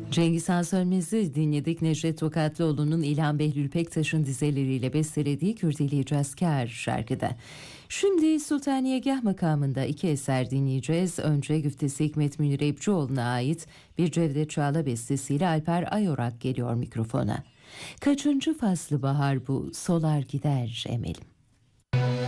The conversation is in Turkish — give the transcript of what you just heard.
Cengiz Han Sönmez'i dinledik. Necdet Tokatlıoğlu'nun İlhan Behlül Pektaş'ın dizeleriyle bestelediği Kürdili Cazkar şarkıda. Şimdi Sultaniyegah makamında iki eser dinleyeceğiz. Önce güftesi Hikmet Münir Ebcioğlu'na ait bir Cevdet Çağla bestesiyle Alper Ayorak geliyor mikrofona. Kaçıncı faslı bahar bu, solar gider emelim.